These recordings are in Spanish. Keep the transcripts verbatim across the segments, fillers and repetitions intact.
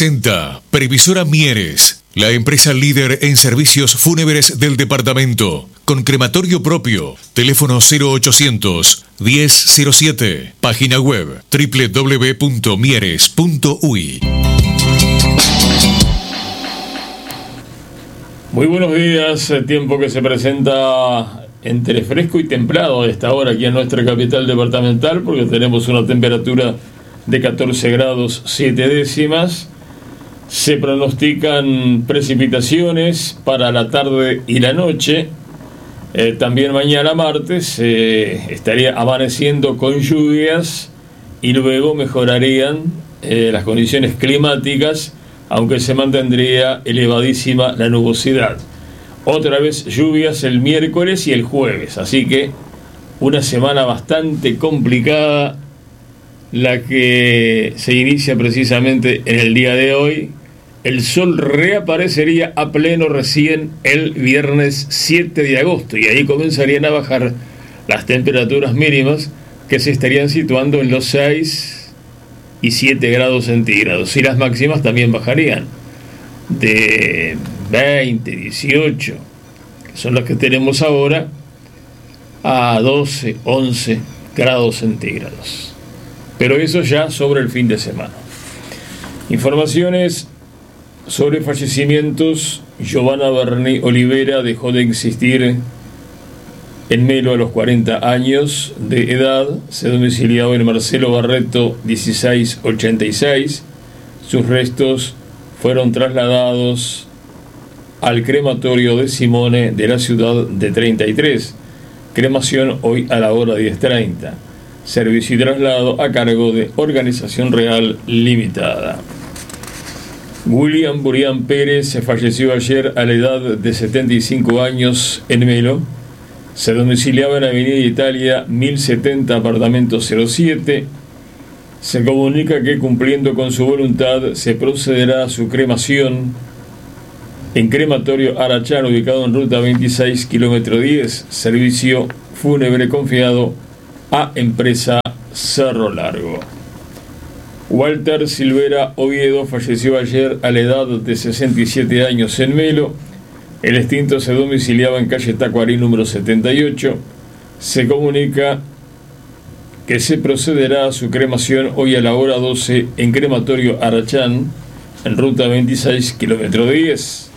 presenta Previsora Mieres, la empresa líder en servicios fúnebres del departamento, con crematorio propio. Teléfono cero ochocientos, diez cero siete. Página web doble u doble u doble u punto mieres punto u y. Muy buenos días, tiempo que se presenta entre fresco y templado a esta hora aquí en nuestra capital departamental, porque tenemos una temperatura de catorce grados siete décimas. Se pronostican precipitaciones para la tarde y la noche. Eh, también mañana martes eh, estaría amaneciendo con lluvias y luego mejorarían eh, las condiciones climáticas, aunque se mantendría elevadísima la nubosidad. Otra vez lluvias el miércoles y el jueves, así que una semana bastante complicada la que se inicia precisamente en el día de hoy. El sol reaparecería a pleno recién el viernes siete de agosto y ahí comenzarían a bajar las temperaturas mínimas, que se estarían situando en los seis y siete grados centígrados, y las máximas también bajarían de veinte, dieciocho, que son las que tenemos ahora, a doce, once grados centígrados. Pero eso ya sobre el fin de semana. Informaciones sobre fallecimientos. Giovanna Berni Olivera dejó de existir en Melo a los cuarenta años de edad. Se domiciliaba en Marcelo Barreto dieciséis ochenta y seis. Sus restos fueron trasladados al crematorio de Simone de la ciudad de treinta y tres. Cremación hoy a la hora diez treinta. Servicio y traslado a cargo de Organización Real Limitada. William Burián Pérez se falleció ayer a la edad de setenta y cinco años en Melo. Se domiciliaba en Avenida Italia mil setenta, apartamento cero siete. Se comunica que, cumpliendo con su voluntad, se procederá a su cremación en Crematorio Arachán, ubicado en ruta veintiséis, kilómetro diez. Servicio fúnebre confiado a empresa Cerro Largo. Walter Silvera Oviedo falleció ayer a la edad de sesenta y siete años en Melo. El extinto se domiciliaba en calle Tacuarí número setenta y ocho. Se comunica que se procederá a su cremación hoy a la hora doce en Crematorio Arachán, en ruta veintiséis, kilómetro diez.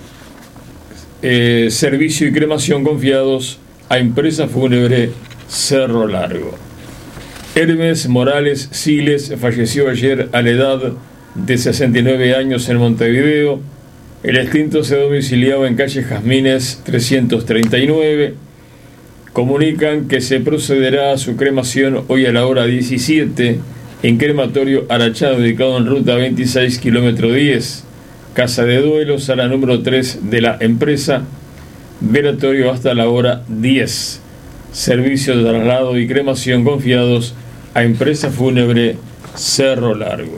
Eh, servicio y cremación confiados a empresa fúnebre Cerro Largo. Hermes Morales Siles falleció ayer a la edad de sesenta y nueve años en Montevideo. El extinto se domiciliaba en calle Jazmines trescientos treinta y nueve. Comunican que se procederá a su cremación hoy a la hora diecisiete en Crematorio Arachán, ubicado en ruta veintiséis, kilómetro diez. Casa de duelos a la número tres de la empresa. Velatorio hasta la hora diez. Servicio de traslado y cremación confiados a empresa fúnebre Cerro Largo.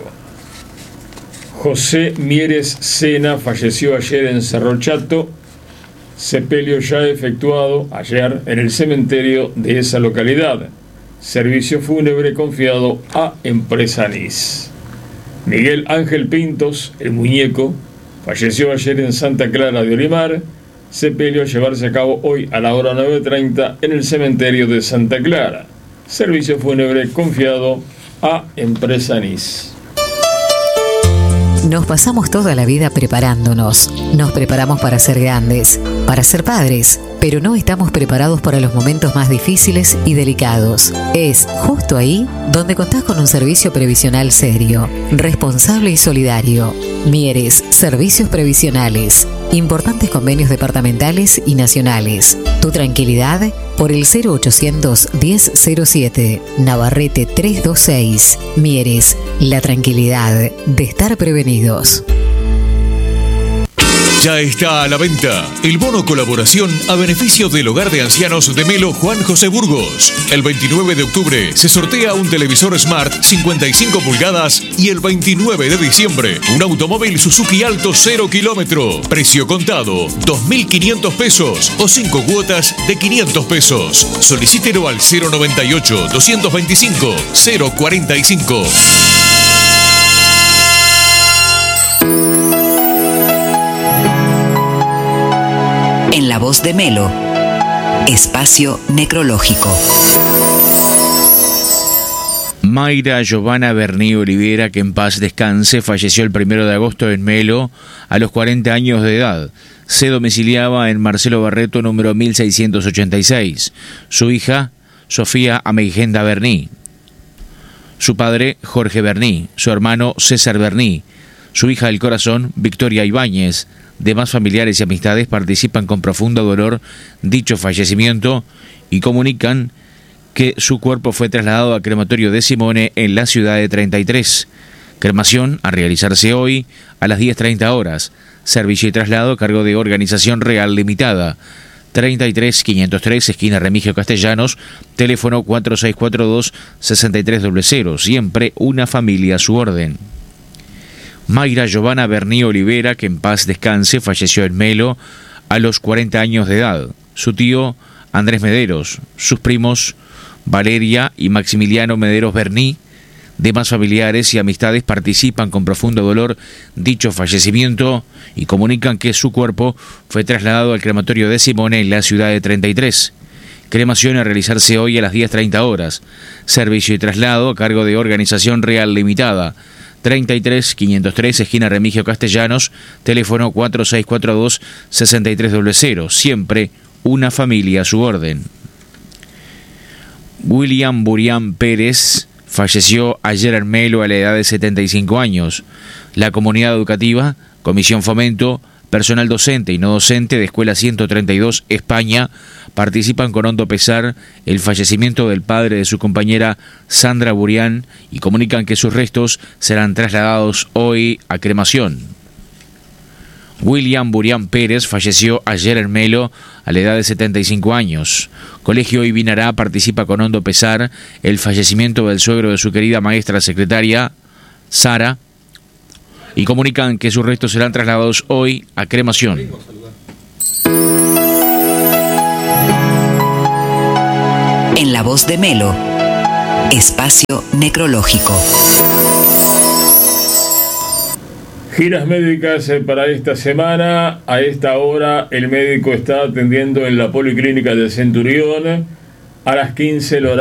José Mieres Sena falleció ayer en Cerro Chato. Sepelio ya efectuado ayer en el cementerio de esa localidad. Servicio fúnebre confiado a empresa Nis. Miguel Ángel Pintos, el muñeco, falleció ayer en Santa Clara de Olimar. Sepelio a llevarse a cabo hoy a la hora nueve treinta en el cementerio de Santa Clara. Servicio fúnebre confiado a empresa Nis. Nos pasamos toda la vida preparándonos. Nos preparamos para ser grandes, para ser padres, pero no estamos preparados para los momentos más difíciles y delicados. Es justo ahí donde contás con un servicio previsional serio, responsable y solidario. Mieres Servicios Previsionales. Importantes convenios departamentales y nacionales. Tu tranquilidad por el cero ochocientos, diez cero siete. Navarrete trescientos veintiséis. Mieres, la tranquilidad de estar prevenidos. Ya está a la venta el bono colaboración a beneficio del Hogar de Ancianos de Melo Juan José Burgos. El veintinueve de octubre se sortea un televisor Smart cincuenta y cinco pulgadas y el veintinueve de diciembre un automóvil Suzuki Alto cero kilómetro. Precio contado dos mil quinientos pesos o cinco cuotas de quinientos pesos. Solicítelo al cero noventa y ocho, doscientos veinticinco, cero cuarenta y cinco. voz de Melo, espacio necrológico. Mayra Giovanna Berní Olivera, que en paz descanse, falleció el primero de agosto en Melo a los cuarenta años de edad. Se domiciliaba en Marcelo Barreto, número mil seiscientos ochenta y seis. Su hija, Sofía Ameigenda Berní. Su padre, Jorge Berní. Su hermano, César Berní. Su hija del corazón, Victoria Ibáñez. Demás familiares y amistades participan con profundo dolor dicho fallecimiento y comunican que su cuerpo fue trasladado al crematorio de Simone en la ciudad de treinta y tres. Cremación a realizarse hoy a las diez treinta horas. Servicio y traslado a cargo de Organización Real Limitada. treinta y tres quinientos tres, esquina Remigio Castellanos, teléfono cuatro seis cuatro dos, seis tres cero cero. Siempre una familia a su orden. Mayra Giovanna Berní Olivera, que en paz descanse, falleció en Melo a los cuarenta años de edad. Su tío, Andrés Mederos. Sus primos, Valeria y Maximiliano Mederos Berní. Demás familiares y amistades participan con profundo dolor dicho fallecimiento y comunican que su cuerpo fue trasladado al crematorio de Simone en la ciudad de treinta y tres. Cremación a realizarse hoy a las diez treinta horas. Servicio y traslado a cargo de Organización Real Limitada. treinta y tres quinientos tres, esquina Remigio Castellanos, teléfono cuatro seis cuatro dos, seis tres cero cero. Siempre una familia a su orden. William Burián Pérez falleció ayer en Melo a la edad de setenta y cinco años. La comunidad educativa, Comisión Fomento, personal docente y no docente de Escuela ciento treinta y dos España participan con hondo pesar el fallecimiento del padre de su compañera Sandra Burián y comunican que sus restos serán trasladados hoy a cremación. William Burián Pérez falleció ayer en Melo a la edad de setenta y cinco años. Colegio Ibinará participa con hondo pesar el fallecimiento del suegro de su querida maestra secretaria, Sara, y comunican que sus restos serán trasladados hoy a cremación. En la voz de Melo, espacio necrológico. Giras médicas para esta semana. A esta hora el médico está atendiendo en la Policlínica de Centurión. A las quince el horario